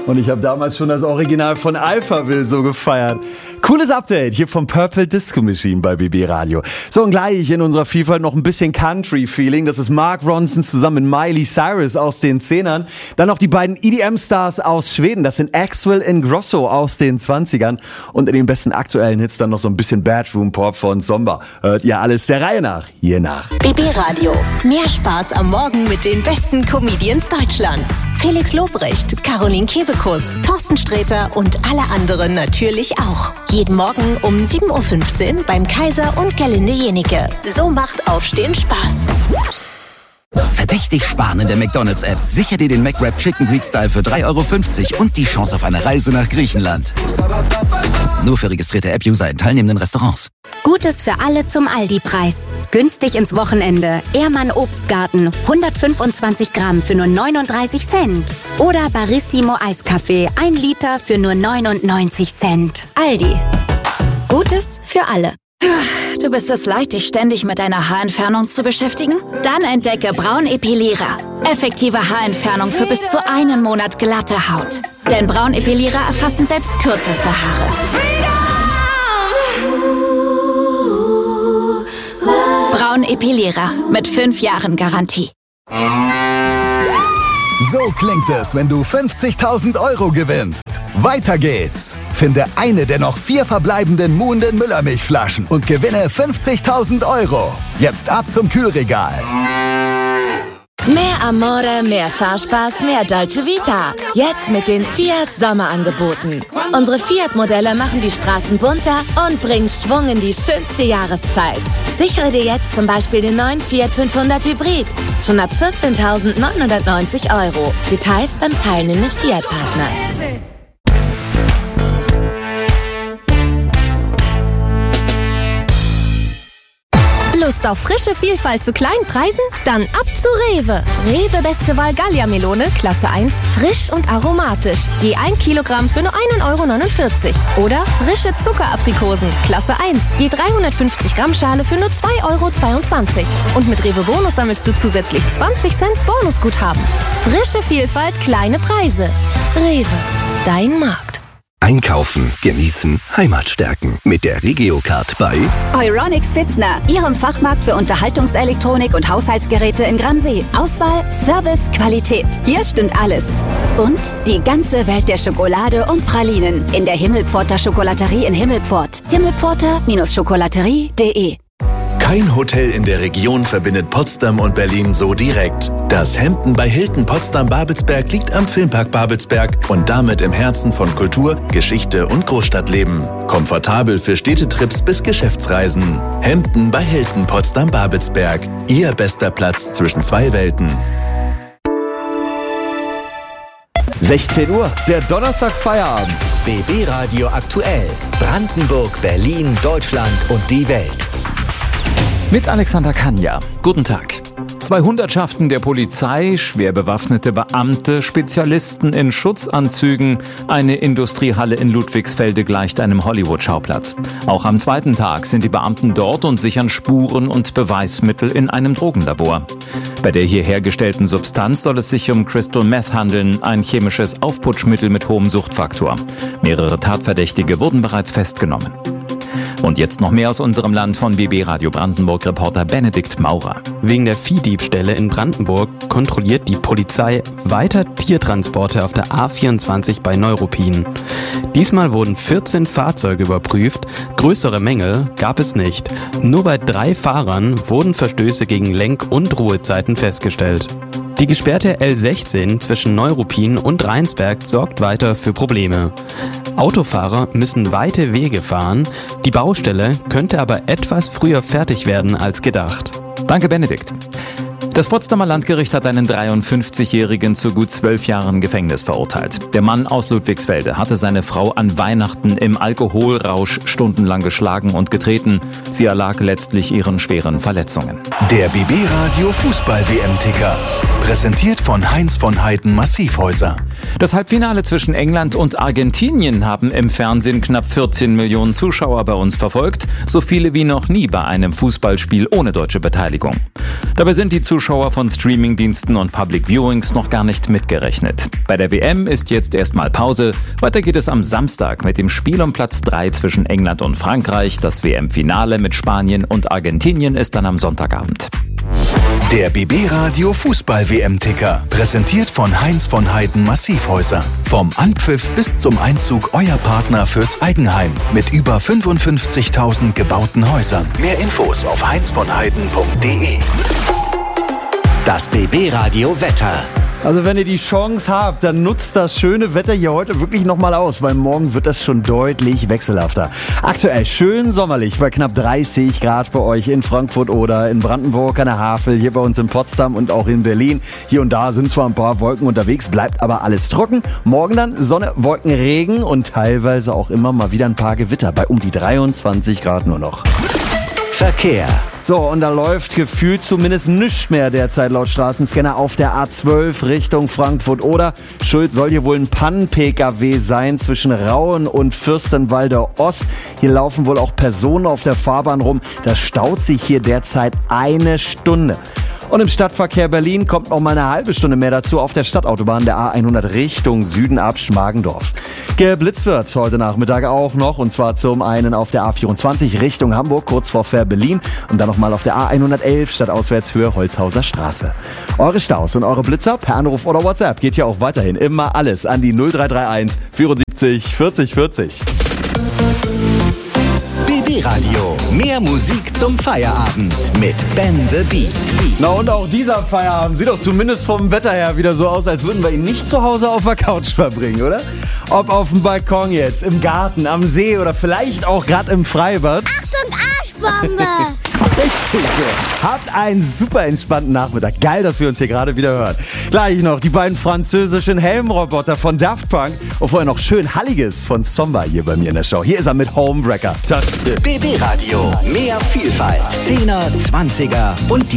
Und ich habe damals schon das Original von Alphaville so gefeiert. Cooles Update hier vom Purple Disco Machine bei BB Radio. So, und gleich in unserer Vielfalt noch ein bisschen Country-Feeling. Das ist Mark Ronson zusammen mit Miley Cyrus aus den 10ern. Dann noch die beiden EDM-Stars aus Schweden. Das sind Axwell Ingrosso aus den 20ern. Und in den besten aktuellen Hits dann noch so ein bisschen Bedroom-Pop von Zomba. Hört ihr alles der Reihe nach, hier nach. BB Radio. Mehr Spaß am Morgen mit den besten Comedians Deutschlands. Felix Lobrecht, Caroline Kebekus, Thorsten Sträter und alle anderen natürlich auch. Jeden Morgen um 7.15 Uhr beim Kaiser und Gerlinde Jenike. So macht Aufstehen Spaß. Verdächtig sparen in der McDonald's-App. Sicher dir den McWrap Chicken Greek Style für 3,50 € und die Chance auf eine Reise nach Griechenland. Nur für registrierte App-User in teilnehmenden Restaurants. Gutes für alle zum Aldi-Preis. Günstig ins Wochenende. Ehrmann Obstgarten. 125 Gramm für nur 39 Cent. Oder Barissimo Eiskaffee. 1 Liter für nur 99 Cent. Aldi. Gutes für alle. Du bist es leid, dich ständig mit deiner Haarentfernung zu beschäftigen? Dann entdecke Braun Epilierer. Effektive Haarentfernung für bis zu 1 Monat glatte Haut. Denn Braun Epilierer erfassen selbst kürzeste Haare. Braun Epilierer mit 5 Jahren Garantie. So klingt es, wenn du 50.000 € gewinnst. Weiter geht's. Finde eine der noch 4 verbleibenden muhenden Müllermilchflaschen und gewinne 50.000 €. Jetzt ab zum Kühlregal. Mehr Amore, mehr Fahrspaß, mehr Dolce Vita. Jetzt mit den Fiat Sommerangeboten. Unsere Fiat-Modelle machen die Straßen bunter und bringen Schwung in die schönste Jahreszeit. Sichere dir jetzt zum Beispiel den neuen Fiat 500 Hybrid. Schon ab 14.990 €. Details beim teilnehmenden Fiat-Partner. Lust auf frische Vielfalt zu kleinen Preisen? Dann ab zu Rewe. Rewe Beste Wahl Gallia-Melone, Klasse 1, frisch und aromatisch. Je 1 Kilogramm für nur 1,49 €. Oder frische Zuckeraprikosen, Klasse 1, je 350 Gramm Schale für nur 2,22 €. Und mit Rewe Bonus sammelst du zusätzlich 20 Cent Bonusguthaben. Frische Vielfalt, kleine Preise. Rewe, dein Markt. Einkaufen, genießen, Heimat stärken. Mit der Regio-Card bei Euronics Pfitzner, Ihrem Fachmarkt für Unterhaltungselektronik und Haushaltsgeräte in Gransee. Auswahl, Service, Qualität. Hier stimmt alles. Und die ganze Welt der Schokolade und Pralinen in der Himmelpforter Schokolaterie in Himmelpfort. Himmelpforter-schokolaterie.de. Kein Hotel in der Region verbindet Potsdam und Berlin so direkt. Das Hampton bei Hilton Potsdam-Babelsberg liegt am Filmpark Babelsberg und damit im Herzen von Kultur, Geschichte und Großstadtleben. Komfortabel für Städtetrips bis Geschäftsreisen. Hampton bei Hilton Potsdam-Babelsberg. Ihr bester Platz zwischen 2 Welten. 16 Uhr, der Donnerstag-Feierabend. BB Radio aktuell. Brandenburg, Berlin, Deutschland und die Welt. Mit Alexander Kanja. Guten Tag. 2 Hundertschaften der Polizei, schwer bewaffnete Beamte, Spezialisten in Schutzanzügen. Eine Industriehalle in Ludwigsfelde gleicht einem Hollywood-Schauplatz. Auch am 2. Tag sind die Beamten dort und sichern Spuren und Beweismittel in einem Drogenlabor. Bei der hier hergestellten Substanz soll es sich um Crystal Meth handeln, ein chemisches Aufputschmittel mit hohem Suchtfaktor. Mehrere Tatverdächtige wurden bereits festgenommen. Und jetzt noch mehr aus unserem Land von BB Radio Brandenburg-Reporter Benedikt Maurer. Wegen der Viehdiebstähle in Brandenburg kontrolliert die Polizei weiter Tiertransporte auf der A24 bei Neuruppin. Diesmal wurden 14 Fahrzeuge überprüft, größere Mängel gab es nicht. Nur bei 3 Fahrern wurden Verstöße gegen Lenk- und Ruhezeiten festgestellt. Die gesperrte L16 zwischen Neuruppin und Rheinsberg sorgt weiter für Probleme. Autofahrer müssen weite Wege fahren, die Baustelle könnte aber etwas früher fertig werden als gedacht. Danke, Benedikt. Das Potsdamer Landgericht hat einen 53-Jährigen zu gut 12 Jahren Gefängnis verurteilt. Der Mann aus Ludwigsfelde hatte seine Frau an Weihnachten im Alkoholrausch stundenlang geschlagen und getreten. Sie erlag letztlich ihren schweren Verletzungen. Der BB Radio Fußball-WM-Ticker. Präsentiert von Heinz von Heiden Massivhäuser. Das Halbfinale zwischen England und Argentinien haben im Fernsehen knapp 14 Millionen Zuschauer bei uns verfolgt. So viele wie noch nie bei einem Fußballspiel ohne deutsche Beteiligung. Dabei sind die Zuschauer von Streamingdiensten und Public Viewings noch gar nicht mitgerechnet. Bei der WM ist jetzt erstmal Pause. Weiter geht es am Samstag mit dem Spiel um Platz 3 zwischen England und Frankreich. Das WM-Finale mit Spanien und Argentinien ist dann am Sonntagabend. Der BB Radio Fußball-WM-Ticker. Präsentiert von Heinz von Heiden Massivhäuser. Vom Anpfiff bis zum Einzug euer Partner fürs Eigenheim. Mit über 55.000 gebauten Häusern. Mehr Infos auf heinzvonheiden.de. Das BB Radio Wetter. Also wenn ihr die Chance habt, dann nutzt das schöne Wetter hier heute wirklich nochmal aus, weil morgen wird das schon deutlich wechselhafter. Aktuell schön sommerlich bei knapp 30 Grad bei euch in Frankfurt oder in Brandenburg an der Havel, hier bei uns in Potsdam und auch in Berlin. Hier und da sind zwar ein paar Wolken unterwegs, bleibt aber alles trocken. Morgen dann Sonne, Wolken, Regen und teilweise auch immer mal wieder ein paar Gewitter bei um die 23 Grad nur noch. Verkehr. So, und da läuft gefühlt zumindest nichts mehr derzeit laut Straßenscanner auf der A12 Richtung Frankfurt. Oder Schuld soll hier wohl ein Pannen-PKW sein zwischen Rauen und Fürstenwalde Ost. Hier laufen wohl auch Personen auf der Fahrbahn rum. Das staut sich hier derzeit eine Stunde. Und im Stadtverkehr Berlin kommt noch mal eine halbe Stunde mehr dazu auf der Stadtautobahn der A100 Richtung Süden ab Schmargendorf. Geblitzt wird heute Nachmittag auch noch, und zwar zum einen auf der A24 Richtung Hamburg, kurz vor Fähr-Berlin, und dann nochmal auf der A111 stadtauswärts Höhe Holzhauser Straße. Eure Staus und eure Blitzer per Anruf oder WhatsApp geht hier auch weiterhin immer alles an die 0331 74 40 40. BB Radio. Mehr Musik zum Feierabend mit Ben the Beat. Na und auch dieser Feierabend sieht doch zumindest vom Wetter her wieder so aus, als würden wir ihn nicht zu Hause auf der Couch verbringen, oder? Ob auf dem Balkon jetzt, im Garten, am See oder vielleicht auch gerade im Freibad. Achtung, Arschbombe! Richtig so. Habt einen super entspannten Nachmittag. Geil, dass wir uns hier gerade wieder hören. Gleich noch die beiden französischen Helmroboter von Daft Punk und vorher noch schön Halliges von Zomba hier bei mir in der Show. Hier ist er mit Homewrecker. BB Radio. Mehr Vielfalt. 10er, 20er und die